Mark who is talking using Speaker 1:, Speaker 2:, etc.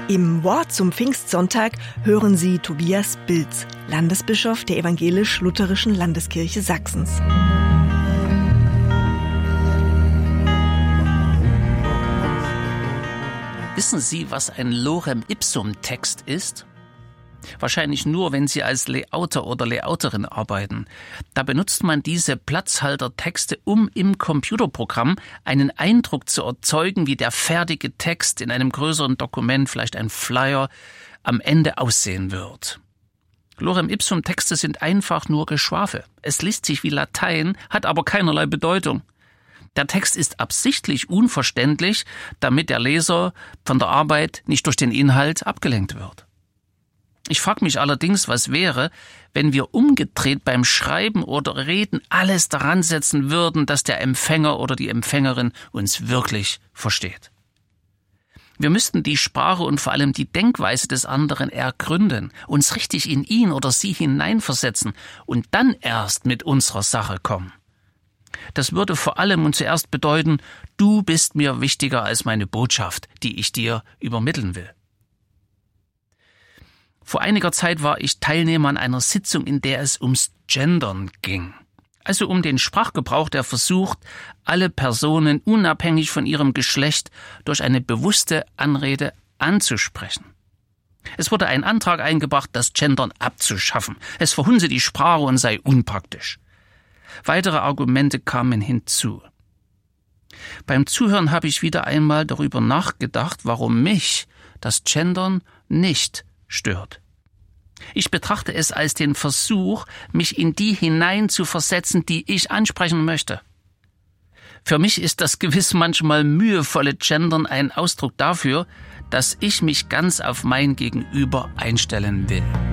Speaker 1: Im Wort zum Pfingstsonntag hören Sie Tobias Bilz, Landesbischof der Evangelisch-Lutherischen Landeskirche Sachsens.
Speaker 2: Wissen Sie, was ein Lorem-Ipsum-Text ist? Wahrscheinlich nur, wenn Sie als Layouter oder Layouterin arbeiten. Da benutzt man diese Platzhaltertexte, um im Computerprogramm einen Eindruck zu erzeugen, wie der fertige Text in einem größeren Dokument, vielleicht ein Flyer, am Ende aussehen wird. Lorem-Ipsum-Texte sind einfach nur Geschwafel. Es liest sich wie Latein, hat aber keinerlei Bedeutung. Der Text ist absichtlich unverständlich, damit der Leser von der Arbeit nicht durch den Inhalt abgelenkt wird. Ich frage mich allerdings, was wäre, wenn wir umgedreht beim Schreiben oder Reden alles daran setzen würden, dass der Empfänger oder die Empfängerin uns wirklich versteht. Wir müssten die Sprache und vor allem die Denkweise des anderen ergründen, uns richtig in ihn oder sie hineinversetzen und dann erst mit unserer Sache kommen. Das würde vor allem und zuerst bedeuten, du bist mir wichtiger als meine Botschaft, die ich dir übermitteln will. Vor einiger Zeit war ich Teilnehmer an einer Sitzung, in der es ums Gendern ging. Also um den Sprachgebrauch, der versucht, alle Personen unabhängig von ihrem Geschlecht durch eine bewusste Anrede anzusprechen. Es wurde ein Antrag eingebracht, das Gendern abzuschaffen. Es verhunze die Sprache und sei unpraktisch. Weitere Argumente kamen hinzu. Beim Zuhören habe ich wieder einmal darüber nachgedacht, warum mich das Gendern nicht stört. Ich betrachte es als den Versuch, mich in die hinein zu versetzen, die ich ansprechen möchte. Für mich ist das gewiss manchmal mühevolle Gendern ein Ausdruck dafür, dass ich mich ganz auf mein Gegenüber einstellen will.